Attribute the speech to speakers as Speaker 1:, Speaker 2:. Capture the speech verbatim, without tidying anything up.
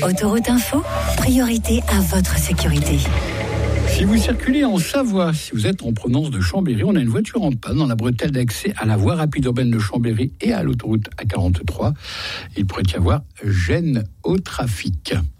Speaker 1: Autoroute Info, priorité à votre sécurité.
Speaker 2: Si vous circulez en Savoie, si vous êtes en provenance de Chambéry, on a une voiture en panne dans la bretelle d'accès à la voie rapide urbaine de Chambéry et à l'autoroute A quarante-trois. Il pourrait y avoir gêne au trafic.